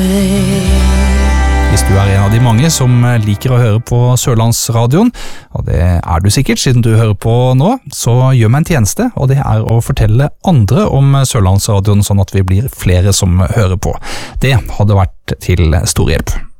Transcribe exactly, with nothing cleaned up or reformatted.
Hvis du er en av de mange som liker å høre på Sørlandsradioen, og det er du sikkert siden du hører på nå, så gjør meg en tjeneste, og det er å fortelle andre om Sørlandsradioen, sånn at vi blir flere som hører på. Det hadde vært til stor hjelp.